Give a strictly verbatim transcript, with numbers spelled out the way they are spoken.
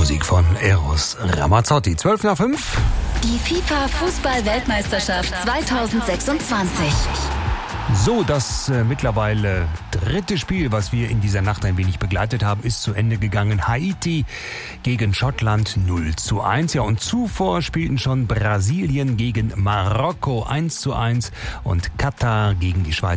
Musik von Eros Ramazzotti. zwölf nach fünf. Die FIFA-Fußball-Weltmeisterschaft zweitausendsechsundzwanzig. So, das äh, mittlerweile dritte Spiel, was wir in dieser Nacht ein wenig begleitet haben, ist zu Ende gegangen. Haiti gegen Schottland null zu eins. Ja, und zuvor spielten schon Brasilien gegen Marokko eins zu eins und Katar gegen die Schweiz